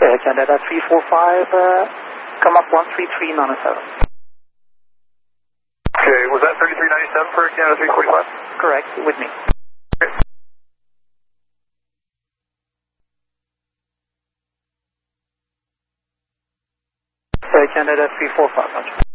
Canada 345, come up 13397. Okay, was that 3397 for Canada 345? Correct, with me. Okay. Canada 345, Roger.